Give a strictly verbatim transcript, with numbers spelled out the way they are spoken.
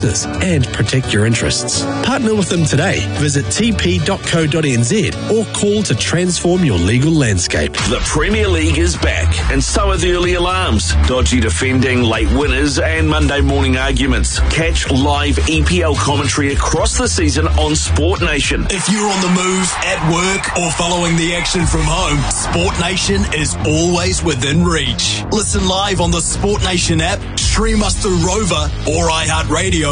and protect your interests. Partner with them today. Visit t p dot co dot n z or call to transform your legal landscape. The Premier League is back, and so are the early alarms, dodgy defending, late winners, and Monday morning arguments. Catch live E P L commentary across the season on Sport Nation. If you're on the move, at work, or following the action from home, Sport Nation is always within reach. Listen live on the Sport Nation app, stream us through Rover or iHeartRadio,